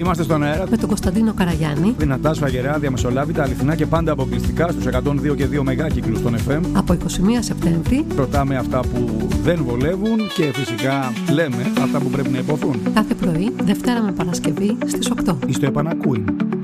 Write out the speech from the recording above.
Είμαστε στον αέρα με τον Κωνσταντίνο Καραγιάννη. Δυνατά, σφαγερά, διαμεσολάβητα, αληθινά και πάντα αποκλειστικά στους 102 και 2 μεγάκυκλους των FM. Από 21 Σεπτέμβρη. Ρωτάμε αυτά που δεν βολεύουν και φυσικά λέμε αυτά που πρέπει να υποθούν. Κάθε πρωί, Δευτέρα με Παρασκευή στις 8. Εις το επανακούιν.